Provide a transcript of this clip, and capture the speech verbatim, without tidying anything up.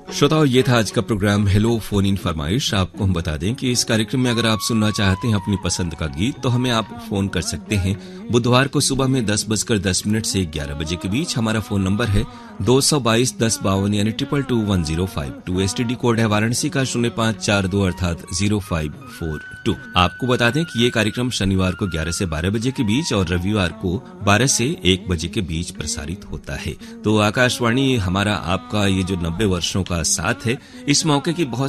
श्रोताओं, ये था आज का प्रोग्राम हेलो फोन इन फरमाइश। आपको हम बता दें कि इस कार्यक्रम में अगर आप सुनना चाहते हैं अपनी पसंद का गीत तो हमें आप फोन कर सकते हैं। बुधवार को सुबह में दस बजकर दस मिनट से ग्यारह बजे के बीच। हमारा फोन नंबर है दो सौ बाईस दस बावन यानी triple two one zero five to. STD code है वाराणसी का शून्य पांच चार दो अर्थात जीरो फाइव फोर टू। आपको बता दें कि ये कार्यक्रम शनिवार को ग्यारह से बारह बजे के बीच और रविवार को बारह से एक बजे के बीच प्रसारित होता है। तो आकाशवाणी हमारा आपका ये जो नब्बे वर्षों का साथ है, इस मौके की बहुत